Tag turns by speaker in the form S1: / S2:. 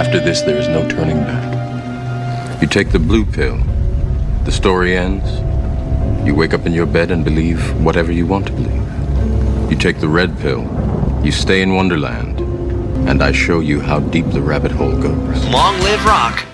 S1: After this, there is no turning back. You take the blue pill, the story ends. You wake up in your bed and believe whatever you want to believe. You take the red pill, you stay in Wonderland, and I show you how deep the rabbit hole goes.
S2: Long live rock.